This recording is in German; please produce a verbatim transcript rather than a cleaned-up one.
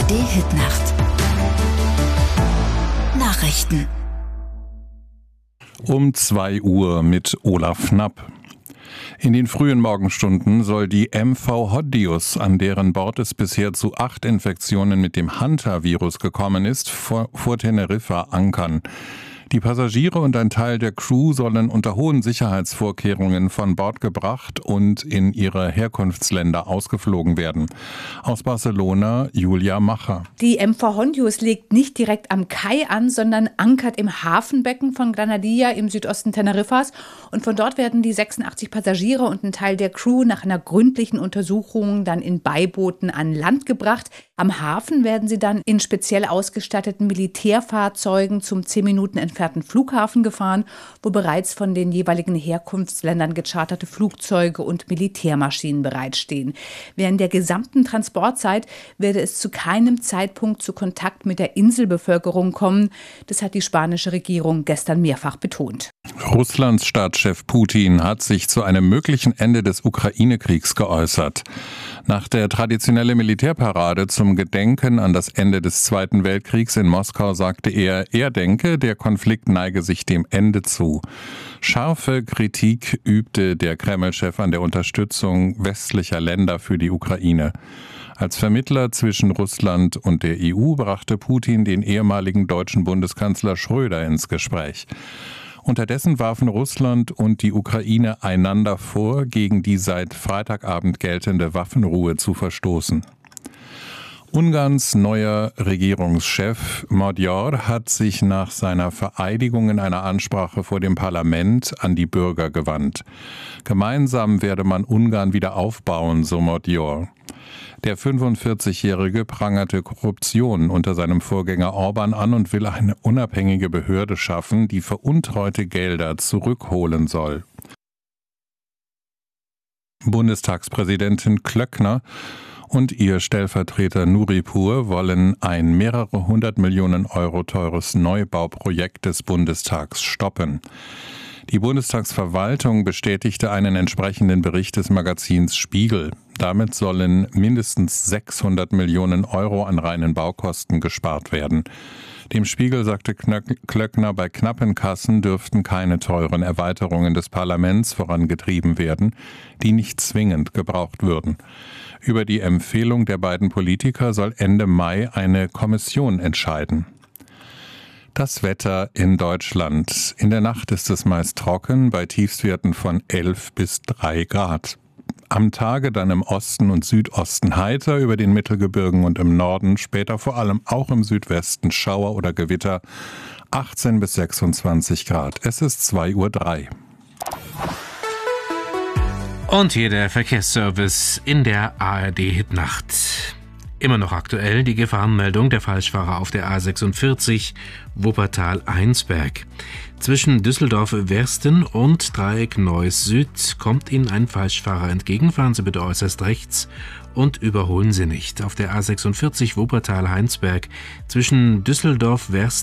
A R D-Hitnacht. Nachrichten. Um zwei Uhr mit Olaf Knapp. In den frühen Morgenstunden soll die M V Hondius, an deren Bord es bisher zu acht Infektionen mit dem Hanta-Virus gekommen ist, vor, vor Teneriffa ankern. Die Passagiere und ein Teil der Crew sollen unter hohen Sicherheitsvorkehrungen von Bord gebracht und in ihre Herkunftsländer ausgeflogen werden. Aus Barcelona, Julia Macher. Die M V Hondius legt nicht direkt am Kai an, sondern ankert im Hafenbecken von Granadilla im Südosten Teneriffas. Und von dort werden die sechsundachtzig Passagiere und ein Teil der Crew nach einer gründlichen Untersuchung dann in Beibooten an Land gebracht. Am Hafen werden sie dann in speziell ausgestatteten Militärfahrzeugen zum zehn Minuten entfernten Flughafen gefahren, wo bereits von den jeweiligen Herkunftsländern gecharterte Flugzeuge und Militärmaschinen bereitstehen. Während der gesamten Transportzeit werde es zu keinem Zeitpunkt zu Kontakt mit der Inselbevölkerung kommen. Das hat die spanische Regierung gestern mehrfach betont. Russlands Staatschef Putin hat sich zu einem möglichen Ende des Ukraine-Kriegs geäußert. Nach der traditionellen Militärparade zum Gedenken an das Ende des Zweiten Weltkriegs in Moskau sagte er, er denke, der Konflikt neige sich dem Ende zu. Scharfe Kritik übte der Kreml-Chef an der Unterstützung westlicher Länder für die Ukraine. Als Vermittler zwischen Russland und der E U brachte Putin den ehemaligen deutschen Bundeskanzler Schröder ins Gespräch. Unterdessen warfen Russland und die Ukraine einander vor, gegen die seit Freitagabend geltende Waffenruhe zu verstoßen. Ungarns neuer Regierungschef Magyar hat sich nach seiner Vereidigung in einer Ansprache vor dem Parlament an die Bürger gewandt. Gemeinsam werde man Ungarn wieder aufbauen, so Magyar. Der fünfundvierzigjährige prangerte Korruption unter seinem Vorgänger Orban an und will eine unabhängige Behörde schaffen, die veruntreute Gelder zurückholen soll. Bundestagspräsidentin Klöckner und ihr Stellvertreter Nuripur wollen ein mehrere hundert Millionen Euro teures Neubauprojekt des Bundestags stoppen. Die Bundestagsverwaltung bestätigte einen entsprechenden Bericht des Magazins Spiegel. Damit sollen mindestens sechshundert Millionen Euro an reinen Baukosten gespart werden. Dem Spiegel sagte Klöckner, bei knappen Kassen dürften keine teuren Erweiterungen des Parlaments vorangetrieben werden, die nicht zwingend gebraucht würden. Über die Empfehlung der beiden Politiker soll Ende Mai eine Kommission entscheiden. Das Wetter in Deutschland. In der Nacht ist es meist trocken, bei Tiefstwerten von elf bis drei Grad. Am Tage dann im Osten und Südosten heiter, über den Mittelgebirgen und im Norden, später vor allem auch im Südwesten Schauer oder Gewitter, achtzehn bis sechsundzwanzig Grad. Es ist zwei Uhr drei. Und hier der Verkehrsservice in der A R D-Hitnacht. Immer noch aktuell die Gefahrenmeldung der Falschfahrer auf der A sechsundvierzig Wuppertal-Einsberg. Zwischen Düsseldorf-Wersten und Dreieck Neuss Süd kommt Ihnen ein Falschfahrer entgegen. Fahren Sie bitte äußerst rechts und überholen Sie nicht. Auf der A sechsundvierzig Wuppertal-Heinsberg zwischen Düsseldorf-Wersten